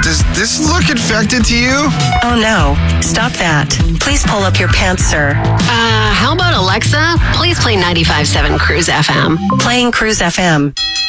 Does this look infected to you? Oh no, stop that. Please pull up your pants, sir. How about Alexa? Please play 95.7 Cruise FM. Playing Cruise FM.